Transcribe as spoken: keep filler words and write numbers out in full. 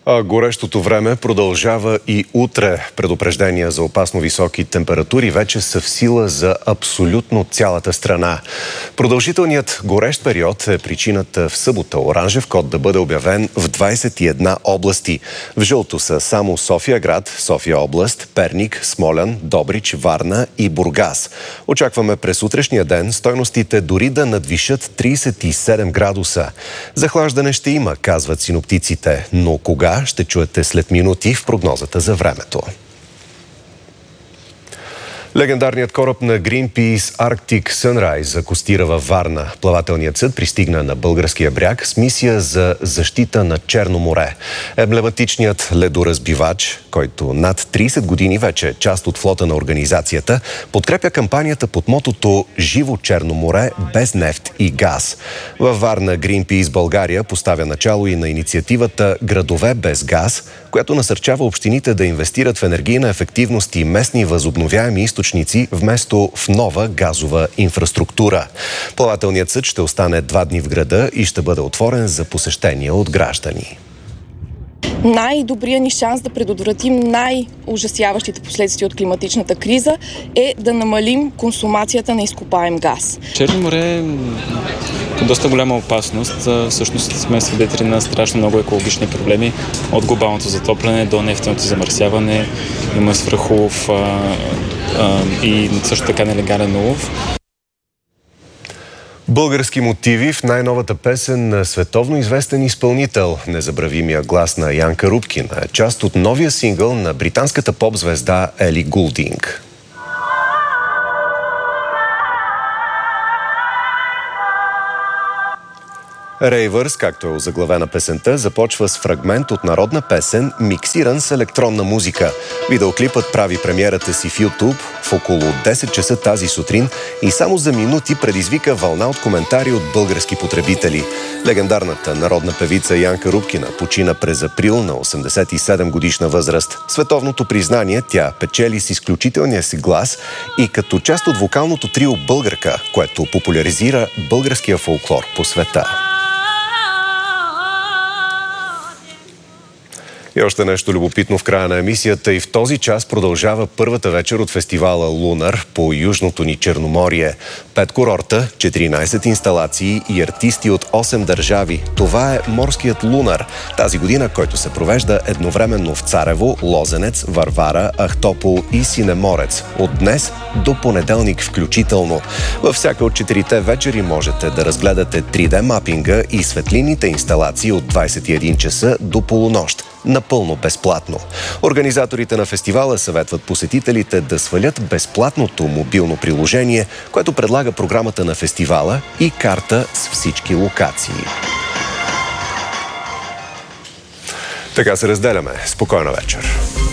А горещото време продължава и утре. Предупреждения за опасно високи температури вече са в сила за абсолютно цялата страна. Продължителният горещ период е причината в събота оранжев код да бъде обявен в двадесет и една области. В жълто са само София град, София област, Перник, Смолян, Добрич, Варна и Бургас. Очакваме през утрешния ден стойностите дори да надвишат тридесет и седем градуса. Захлаждане ще има, казват синоптиците, но кога ще чуете след минути в прогнозата за времето. Легендарният кораб на Greenpeace Arctic Sunrise акостира във Варна. Плавателният съд пристигна на българския бряг с мисия за защита на Черно море. Емблематичният ледоразбивач, който над тридесет години вече е част от флота на организацията, подкрепя кампанията под мотото «Живо Черно море без нефт и газ». Във Варна Greenpeace България поставя начало и на инициативата «Градове без газ», която насърчава общините да инвестират в енергийна ефективност и местни възобновяеми източници вместо в нова газова инфраструктура. Плавателният съд ще остане два дни в града и ще бъде отворен за посещения от граждани. Най-добрият ни шанс да предотвратим най-ужасяващите последствия от климатичната криза е да намалим консумацията на изкопаем газ. Черно море е доста голяма опасност. Всъщност сме свидетели на страшно много екологични проблеми. От глобалното затопляне до нефтеното замърсяване. Има свръхулов и също така нелегален улов. Български мотиви в най-новата песен на световно известен изпълнител. Незабравимия глас на Янка Рупкина е част от новия сингъл на британската поп-звезда Ели Гулдинг. Рейвърс, както е озаглавена песента, започва с фрагмент от народна песен, миксиран с електронна музика. Видеоклипът прави премиерата си в YouTube в около десет часа тази сутрин и само за минути предизвика вълна от коментари от български потребители. Легендарната народна певица Янка Рупкина почина през април на осемдесет и седем годишна възраст. Световното признание тя печели с изключителния си глас и като част от вокалното трио Българка, което популяризира българския фолклор по света. И още нещо любопитно в края на емисията. И в този час продължава първата вечер от фестивала Лунар по Южното ни Черноморие. Пет курорта, четиринадесет инсталации и артисти от осем държави. Това е морският Лунар. Тази година, който се провежда едновременно в Царево, Лозенец, Варвара, Ахтопол и Синеморец. От днес до понеделник включително. Във всяка от четирите вечери можете да разгледате три Д мапинга и светлинните инсталации от двадесет и един часа до полунощ. Напълно безплатно. Организаторите на фестивала съветват посетителите да свалят безплатното мобилно приложение, което предлага програмата на фестивала и карта с всички локации. Така се разделяме. Спокойна вечер.